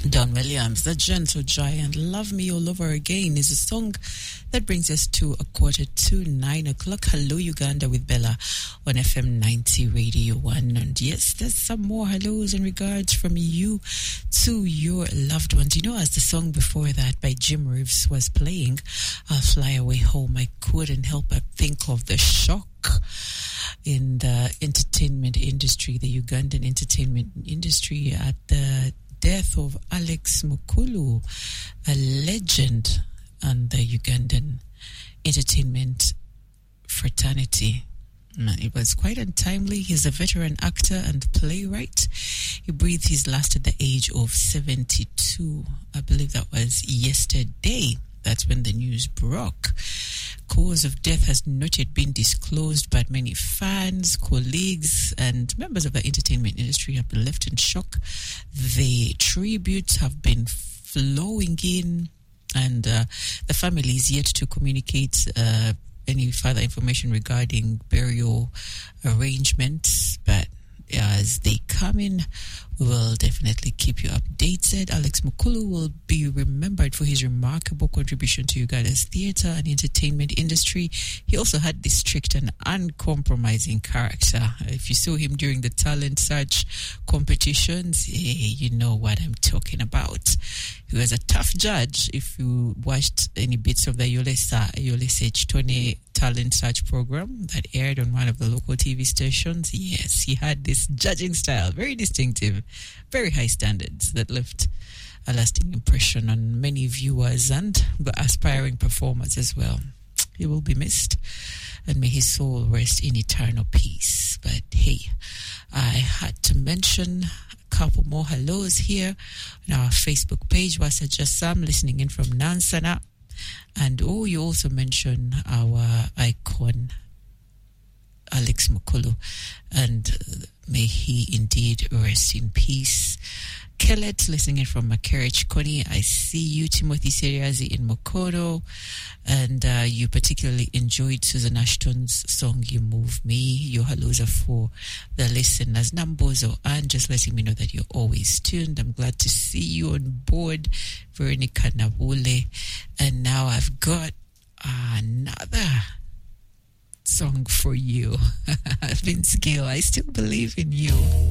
Don Williams, The Gentle Giant, Love Me All Over Again is a song that brings us to 9:15. Hello, Uganda with Bella on FM 90 Radio 1. And yes, there's some more hellos and regards from you to your loved ones. You know, as the song before that by Jim Reeves was playing, I'll Fly Away Home, I couldn't help but think of the shock in the entertainment industry, the Ugandan entertainment industry, at the death of Alex Mukulu, a legend on the Ugandan entertainment fraternity. It was quite untimely. He's a veteran actor and playwright. He breathed his last at the age of 72. I believe that was yesterday. That's when the news broke. Cause of death has not yet been disclosed, but many fans, colleagues, and members of the entertainment industry have been left in shock. The tributes have been flowing in, and the family is yet to communicate any further information regarding burial arrangements, but as they come in, we will definitely keep you updated. Alex Mukulu will be remembered for his remarkable contribution to Uganda's theatre and entertainment industry. He also had this strict and uncompromising character. If you saw him during the talent search competitions, you know what I'm talking about. He was a tough judge. If you watched any bits of the Yolese Chitone talent search program that aired on one of the local TV stations, yes, he had this judging style, very distinctive, very high standards that left a lasting impression on many viewers and the aspiring performers as well. He will be missed, and may his soul rest in eternal peace. But hey, I had to mention a couple more hellos here on our Facebook page. Wasa Jassam listening in from Nansana. And you also mentioned our icon, Alex Mukulu, and may he indeed rest in peace. Kellet listening in from Makerich Koni. I see you, Timothy Seriazi in Mokono, and you particularly enjoyed Susan Ashton's song You Move Me. Your hellos are for the listeners. Nambozo, and just letting me know that you're always tuned. I'm glad to see you on board, Veronica Nabule. And now I've got another song for you. Vince Gill, I Still Believe in You.